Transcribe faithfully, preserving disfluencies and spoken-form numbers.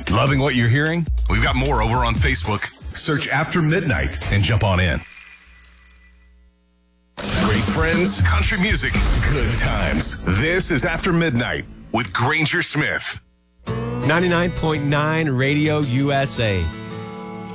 Loving what you're hearing? We've got more over on Facebook. Search After Midnight and jump on in. Great friends, country music, good times. This is After Midnight with Granger Smith. ninety-nine point nine Radio U S A.